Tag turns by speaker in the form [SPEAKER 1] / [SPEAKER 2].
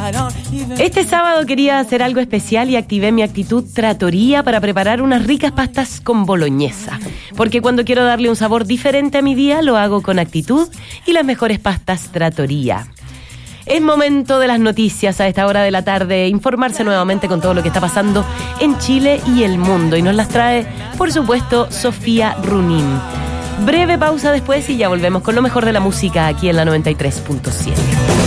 [SPEAKER 1] Este sábado quería hacer algo especial y activé mi actitud Trattoria para preparar unas ricas pastas con boloñesa. Porque cuando quiero darle un sabor diferente a mi día, lo hago con actitud y las mejores pastas Trattoria. Es momento de las noticias a esta hora de la tarde, informarse nuevamente con todo lo que está pasando en Chile y el mundo. Y nos las trae, por supuesto, Sofía Runín. Breve pausa después y ya volvemos con lo mejor de la música aquí en la 93.7.